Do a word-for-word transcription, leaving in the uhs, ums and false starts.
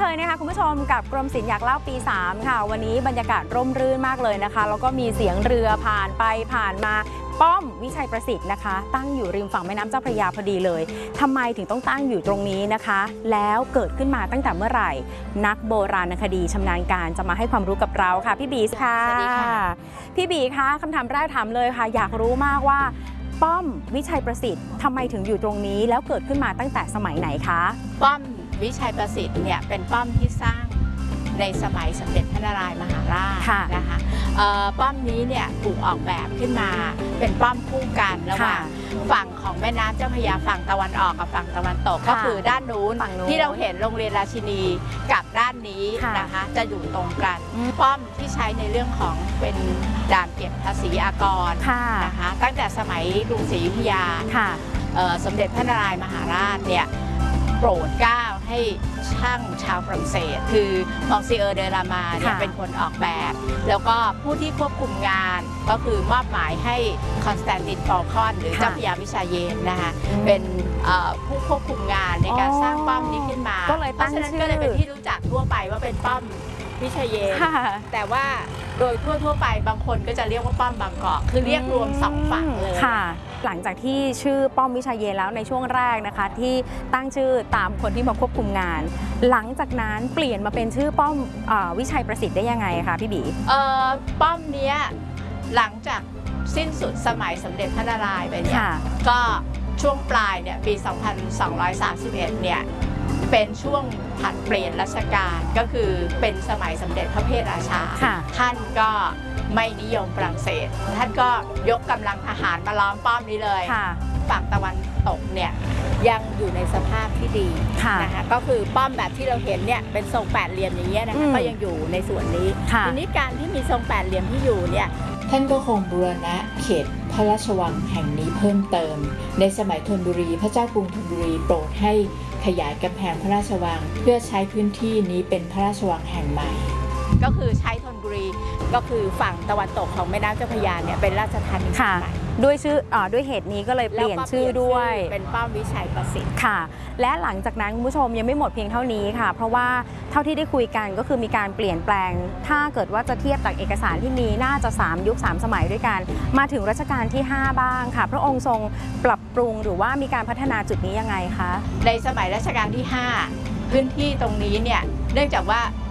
เคยนะคะคุณผู้ชมกับกรมศิลป์อยากเล่าปีสามค่ะวันนี้บรรยากาศร่มรื่นมากเลยนะคะแล้วก็มีเสียงเรือผ่านไปผ่านมาป้อมวิชัยประสิทธิ์นะคะตั้งอยู่ริมฝั่งแม่น้ำเจ้าพระยาพอดีเลยทำไมถึงต้องตั้งอยู่ตรงนี้นะคะแล้วเกิดขึ้นมาตั้งแต่เมื่อไหร่นักโบราณคดีชำนาญการจะมาให้ความรู้กับเราค่ะพี่บีค่ะสวัสดีค่ะพี่บีคะคำถามแรกถามเลยค่ะอยากรู้มากว่าป้อมวิชัยประสิทธิ์ทำไมถึงอยู่ตรงนี้แล้วเกิดขึ้นมาตั้งแต่สมัยไหนคะป้อมวิชัยประสิทธิ์เนี่ยเป็นป้อมที่สร้างในสมัยสมเด็จพระนารายณ์มหาราชนะคะป้อมนี้เนี่ยถูกออกแบบขึ้นมาเป็นป้อมคู่กันระหว่างฝั่งของแม่น้ำเจ้าพระยาฝั่งตะวันออกกับฝั่งตะวันตกก็คือด้านนู้นที่เราเห็นโรงเรียนราชินีกับด้านนี้นะคะจะอยู่ตรงกันป้อมที่ใช้ในเรื่องของเป็นด่านเก็บภาษีอากรนะคะตั้งแต่สมัยกรุงศรีอยุธยาสมเด็จพระนารายณ์มหาราชเนี่ยโปรดเกล้าให้ช่างชาวฝรั่งเศสคือมองซีเออร์เดลามาเนี่ยเป็นคนออกแบบแล้วก็ผู้ที่ควบคุมงานก็คือมอบหมายให้คอนสแตนตินฟอลคอนหรือเจ้าพระยาวิชาเยนนะคะเป็นผู้ควบคุมงานในการสร้างป้อมนี้ขึ้นมาเพราะฉะนั้นก็เลยเป็นที่รู้จักทั่วไปว่าเป็นป้อมวิชาเยนแต่ว่าโดยทั่วๆไปบางคนก็จะเรียกว่าป้อมบางกอกคือเรียกรวมสองฝั่งเลยหลังจากที่ชื่อป้อมวิชาเยนแล้วในช่วงแรกนะคะที่ตั้งชื่อตามคนที่มาควบคุมงานหลังจากนั้นเปลี่ยนมาเป็นชื่อป้อมวิชัยประสิทธิ์ได้ยังไงคะพี่บีป้อมนี้หลังจากสิ้นสุดสมัยสมเด็จพระนารายณ์ไปเนี่ยก็ช่วงปลายเนี่ยปีสองพันสองร้อยสามสิบเอ็ดเนี่ยเป็นช่วงผัดเปลี่ยนรัชกาลก็คือเป็นสมัยสมเด็จพระเพทราชาท่านก็ไม่นิยมฝรั่งเศสท่านก็ยกกำลังทหารมาล้อมป้อมนี้เลยฝั่งตะวันตกเนี่ยยังอยู่ในสภาพที่ดีนะคะก็คือป้อมแบบที่เราเห็นเนี่ยเป็นทรงแปดเหลี่ยมอย่างเงี้ยนะคะก็ยังอยู่ในส่วนนี้ทีนี้การที่มีทรงแปดเหลี่ยมที่อยู่เนี่ยท่านก็คงบูรณะเขตพระราชวังแห่งนี้เพิ่มเติมในสมัยธนบุรีพระเจ้ากรุงธนบุรีโปรดให้ขยายกำแพงพระราชวังเพื่อใช้พื้นที่นี้เป็นพระราชวังแห่งใหม่ก็คือใช้ธนบุรีก็คือฝั่งตะวันตกของแม่น้ำเจ้าพระยาเนี่ยเป็นราชธานีใหม่ด้วยชื่ออด้วยเหตุนี้ก็เลยเปลี่ยนชื่อด้วยเป็นป้อมวิชัยประสิทธิ์ค่ะและหลังจากนั้นคุณผู้ชมยังไม่หมดเพียงเท่านี้ค่ะเพราะว่าเท่าที่ได้คุยกันก็คือมีการเปลี่ยนแปลงถ้าเกิดว่าจะเทียบจากเอกสารที่มีน่าจะสามยุคสามสมัยด้วยกันมาถึงรัชกาลที่ห้าบ้างค่ะพระองค์ทรงปรับปรุงหรือว่ามีการพัฒนาจุดนี้ยังไงคะในสมัยรัชกาลที่ห้าพื้นที่ตรงนี้เนี่ยเนื่องจากว่า